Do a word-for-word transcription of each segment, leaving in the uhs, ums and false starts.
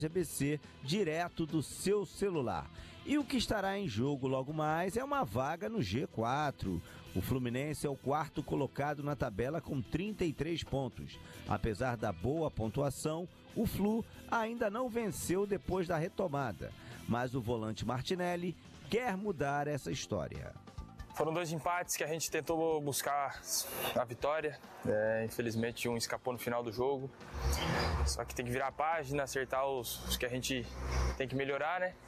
A B C direto do seu celular. E o que estará em jogo logo mais é uma vaga no G quatro. O Fluminense é o quarto colocado na tabela com trinta e três pontos. Apesar da boa pontuação, o Flu ainda não venceu depois da retomada. Mas o volante Martinelli quer mudar essa história. Foram dois empates que a gente tentou buscar a vitória. É, infelizmente um escapou no final do jogo. Só que tem que virar a página, acertar os, os que a gente tem que melhorar, né?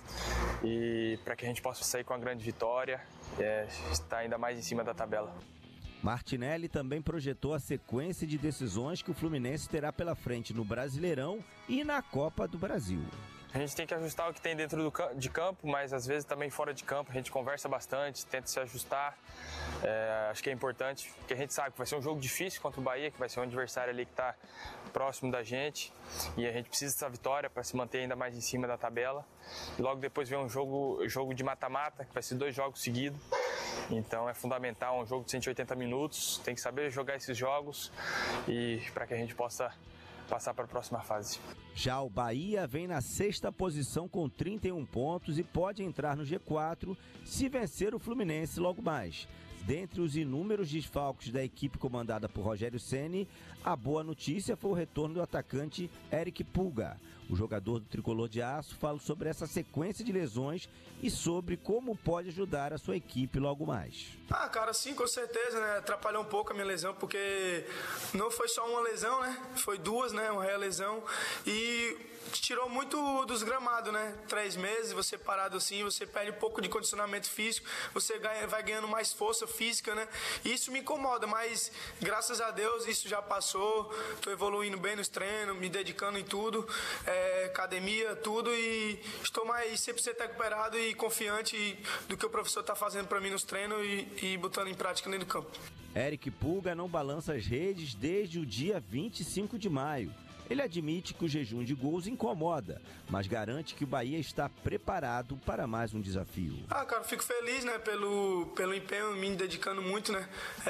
E para que a gente possa sair com a grande vitória, é, estar ainda mais em cima da tabela. Martinelli também projetou a sequência de decisões que o Fluminense terá pela frente no Brasileirão e na Copa do Brasil. A gente tem que ajustar o que tem dentro do, de campo, mas às vezes também fora de campo. A gente conversa bastante, tenta se ajustar. É, acho que é importante, porque a gente sabe que vai ser um jogo difícil contra o Bahia, que vai ser um adversário ali que está próximo da gente. E a gente precisa dessa vitória para se manter ainda mais em cima da tabela. E logo depois vem um jogo, jogo de mata-mata, que vai ser dois jogos seguidos. Então é fundamental, um jogo de cento e oitenta minutos. Tem que saber jogar esses jogos e para que a gente possa passar para a próxima fase. Já o Bahia vem na sexta posição com trinta e um pontos e pode entrar no G quatro se vencer o Fluminense logo mais. Dentre os inúmeros desfalques da equipe comandada por Rogério Ceni, a boa notícia foi o retorno do atacante Eric Pulga. O jogador do Tricolor de Aço fala sobre essa sequência de lesões e sobre como pode ajudar a sua equipe logo mais. Ah, cara, sim, com certeza, né? Atrapalhou um pouco a minha lesão, porque não foi só uma lesão, né? Foi duas, né? Uma real-lesão. E tirou muito dos gramados, né? Três meses, você parado assim, você perde um pouco de condicionamento físico, você ganha, vai ganhando mais força física, né? E isso me incomoda, mas graças a Deus isso já passou. Tô evoluindo bem nos treinos, me dedicando em tudo, é, academia, tudo, e estou mais cem por cento recuperado e confiante do que o professor tá fazendo para mim nos treinos e, e botando em prática dentro do campo. Eric Pulga não balança as redes desde o dia vinte e cinco de maio. Ele admite que o jejum de gols incomoda, mas garante que o Bahia está preparado para mais um desafio. Ah, cara, fico feliz, né, pelo, pelo empenho, me dedicando muito, né.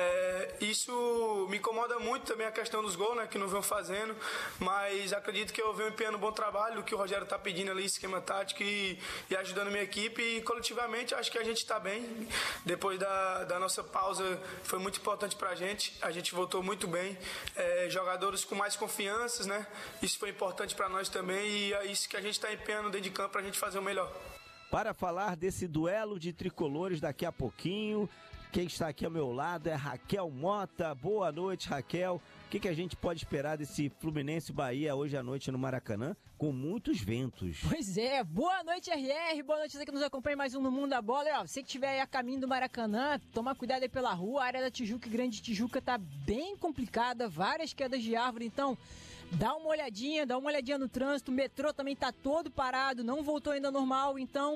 É, isso me incomoda muito também a questão dos gols, né, que não vão fazendo, mas acredito que eu venho empenhando um bom trabalho, o que o Rogério está pedindo ali, esquema tático e, e ajudando a minha equipe, e coletivamente acho que a gente está bem. Depois da, da nossa pausa foi muito importante para a gente, a gente voltou muito bem, é, jogadores com mais confianças, né. Isso foi importante para nós também e é isso que a gente está empenhando dentro de campo para a gente fazer o melhor. Para falar desse duelo de tricolores daqui a pouquinho, quem está aqui ao meu lado é Raquel Mota. Boa noite, Raquel. O que, que a gente pode esperar desse Fluminense Bahia hoje à noite no Maracanã, com muitos ventos? Pois é, boa noite, R R, boa noite você que nos acompanha mais um no Mundo da Bola. E, ó, você que estiver aí a caminho do Maracanã, toma cuidado aí pela rua, a área da Tijuca e Grande Tijuca tá bem complicada, várias quedas de árvore, então dá uma olhadinha, dá uma olhadinha no trânsito, o metrô também tá todo parado, não voltou ainda ao normal, então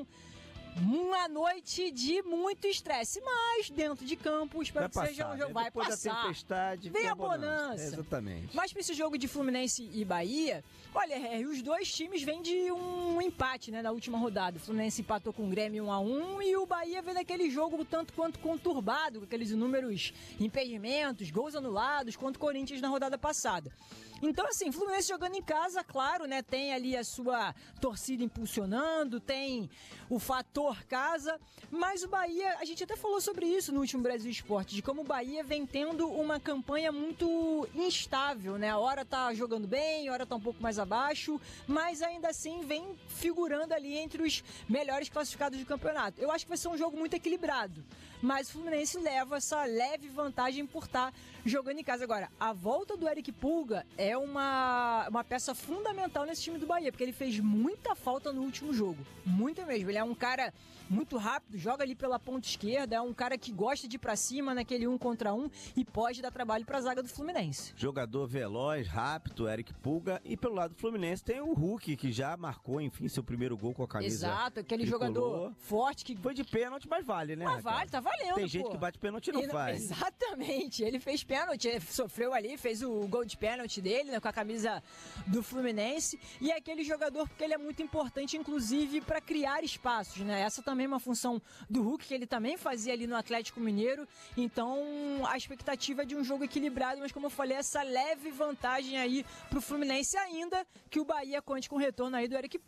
uma noite de muito estresse, mas dentro de campo, espero vai que seja passar, um jogo, né? vai Depois passar. Da tempestade, vem a bonança. bonança. É, exatamente. Mas para esse jogo de Fluminense e Bahia, olha, R, os dois times vêm de um empate, né, na última rodada. O Fluminense empatou com o Grêmio um a um e o Bahia vem daquele jogo tanto quanto conturbado, com aqueles inúmeros impedimentos, gols anulados, contra o Corinthians na rodada passada. Então, assim, Fluminense jogando em casa, claro, né, tem ali a sua torcida impulsionando, tem o fator casa, mas o Bahia, a gente até falou sobre isso no último Brasil Esporte, de como o Bahia vem tendo uma campanha muito instável, né, a hora tá jogando bem, a hora tá um pouco mais abaixo, mas ainda assim vem figurando ali entre os melhores classificados do campeonato. Eu acho que vai ser um jogo muito equilibrado, mas o Fluminense leva essa leve vantagem por estar jogando em casa. Agora, a volta do Eric Pulga é uma, uma peça fundamental nesse time do Bahia, porque ele fez muita falta no último jogo, muita mesmo. Ele é um cara muito rápido, joga ali pela ponta esquerda, é um cara que gosta de ir pra cima naquele um contra um e pode dar trabalho pra zaga do Fluminense. Jogador veloz, rápido, Eric Pulga, e pelo lado do Fluminense tem o Hulk, que já marcou, enfim, seu primeiro gol com a camisa. Exato, aquele tricolor. Jogador forte que... Foi de pênalti, mas vale, né? Mas vale, tá valendo, Tem gente pô. que bate pênalti e não ele, faz. Exatamente, ele fez pênalti, ele sofreu ali, fez o gol de pênalti dele. ele, né, com a camisa do Fluminense, e é aquele jogador porque ele é muito importante, inclusive, para criar espaços, né? Essa também é uma função do Hulk, que ele também fazia ali no Atlético Mineiro. Então, a expectativa é de um jogo equilibrado, mas como eu falei, essa leve vantagem aí pro Fluminense, ainda que o Bahia conte com o retorno aí do Eric